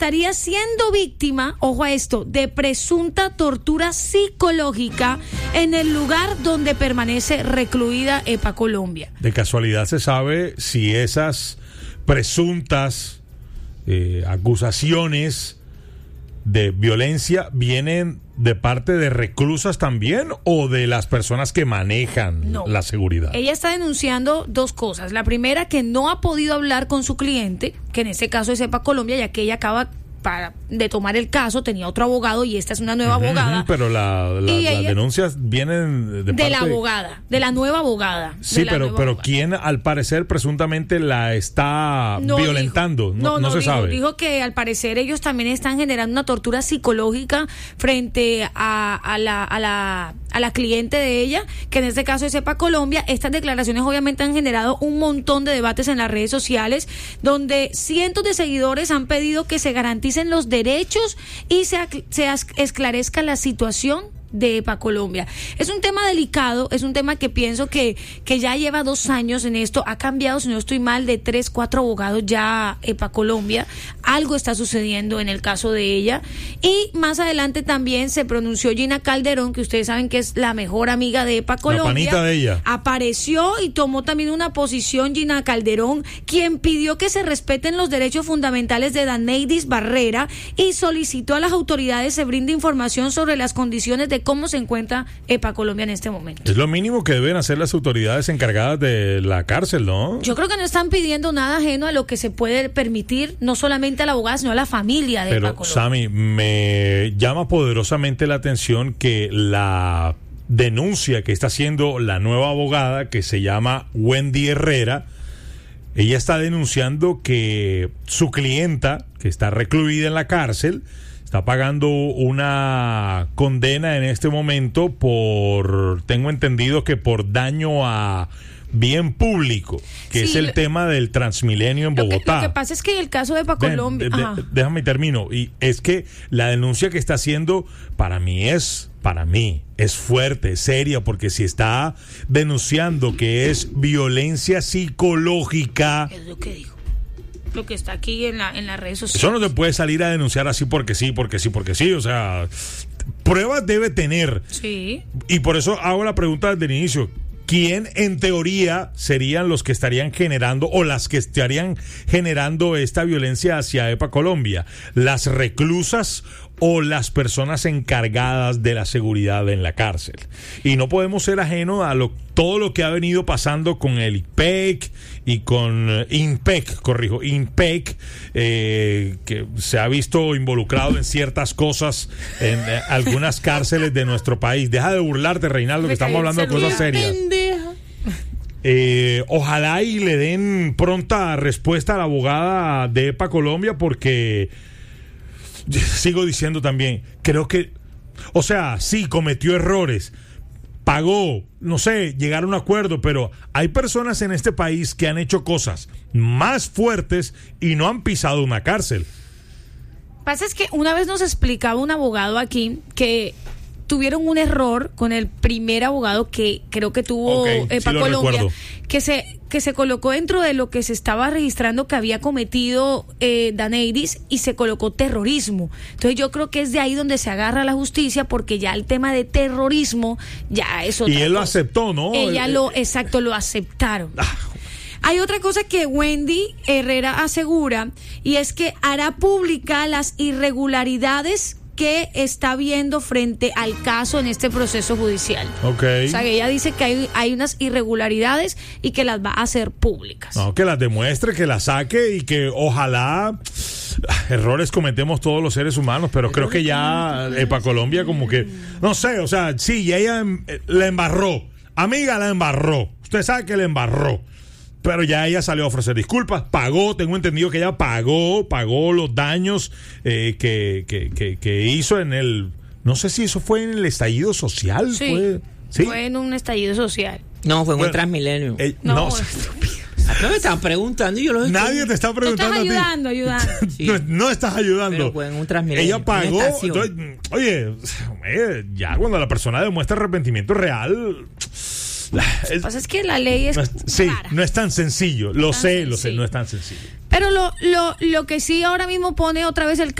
estaría siendo víctima, ojo a esto, de presunta tortura psicológica en el lugar donde permanece recluida EPA Colombia. ¿De casualidad se sabe si esas presuntas acusaciones de violencia vienen de parte de reclusas también o de las personas que manejan la seguridad? Ella está denunciando dos cosas. La primera, que no ha podido hablar con su cliente, que en este caso es EPA Colombia, ya que ella acaba de tomar el caso, tenía otro abogado y esta es una nueva abogada. Pero las denuncias vienen de la abogada, de la nueva abogada. Sí, pero ¿quién al parecer presuntamente la está violentando? No se sabe. Dijo que al parecer ellos también están generando una tortura psicológica frente a la cliente de ella, que en este caso es EPA Colombia. Estas declaraciones obviamente han generado un montón de debates en las redes sociales, donde cientos de seguidores han pedido que se garanticen los derechos y se esclarezca la situación de EPA Colombia. Es un tema delicado, es un tema que pienso que ya lleva 2 años en esto, ha cambiado, si no estoy mal, de 3-4 abogados ya EPA Colombia. Algo está sucediendo en el caso de ella. Y más adelante también se pronunció Gina Calderón, que ustedes saben que es la mejor amiga de EPA Colombia. La panita de ella. Apareció y tomó también una posición Gina Calderón, quien pidió que se respeten los derechos fundamentales de Daneidis Barrera y solicitó a las autoridades se brinde información sobre las condiciones de cómo se encuentra EPA Colombia en este momento. Es lo mínimo que deben hacer las autoridades encargadas de la cárcel, ¿no? Yo creo que no están pidiendo nada ajeno a lo que se puede permitir, no solamente a la abogada, sino a la familia de EPA Colombia. Pero, Sammy, me llama poderosamente la atención que la denuncia que está haciendo la nueva abogada, que se llama Wendy Herrera, ella está denunciando que su clienta, que está recluida en la cárcel, está pagando una condena en este momento tengo entendido que por daño a bien público, que es el tema del Transmilenio en Bogotá. Lo que pasa es que en el caso de EPA Colombia... Déjame termino. Y es que la denuncia que está haciendo, para mí es fuerte, es seria, porque si está denunciando que es violencia psicológica... Es lo que digo. Lo que está aquí en las redes sociales. Eso no te puede salir a denunciar así porque sí. O sea, pruebas debe tener. Sí. Y por eso hago la pregunta desde el inicio. ¿Quién en teoría serían los que estarían generando o las que estarían generando esta violencia hacia EPA Colombia? ¿Las reclusas o las personas encargadas de la seguridad en la cárcel? Y no podemos ser ajenos a todo lo que ha venido pasando con el IPEC y con INPEC, que se ha visto involucrado en ciertas cosas en algunas cárceles de nuestro país. Deja de burlarte, Reinaldo, que estamos hablando de cosas serias. Ojalá y le den pronta respuesta a la abogada de EPA Colombia, porque sigo diciendo también, creo que, o sea, sí cometió errores, pagó, no sé, llegar a un acuerdo, pero hay personas en este país que han hecho cosas más fuertes y no han pisado una cárcel. Pasa es que una vez nos explicaba un abogado aquí que tuvieron un error con el primer abogado que creo que tuvo EPA Colombia, que se colocó dentro de lo que se estaba registrando que había cometido Daneidis, y se colocó terrorismo. Entonces yo creo que es de ahí donde se agarra la justicia, porque ya el tema de terrorismo ya es otra cosa. Y él lo aceptó, ¿no? Lo aceptaron. Hay otra cosa que Wendy Herrera asegura, y es que hará pública las irregularidades que está viendo frente al caso en este proceso judicial. Okay. O sea, que ella dice que hay unas irregularidades y que las va a hacer públicas. No, que las demuestre, que las saque, y que ojalá... Errores cometemos todos los seres humanos, pero creo que ya EPA Colombia como que... No sé, o sea, sí, y ella la embarró. Amiga, la embarró. Usted sabe que la embarró. Pero ya ella salió a ofrecer disculpas, pagó, tengo entendido que ella pagó los daños que hizo en el... No sé si eso fue en el estallido social. Sí, fue en un estallido social. No, fue en un Transmilenio. No, no me están preguntando y yo lo nadie te está preguntando. Tú estás ayudando. Sí. No estás ayudando. Pero fue en un Transmilenio. Ella pagó. Oye, ya cuando la persona demuestra arrepentimiento real... Lo que pasa es que la ley es clara. No es tan sencillo. Lo sé, no es tan sencillo. Pero lo que sí ahora mismo pone otra vez el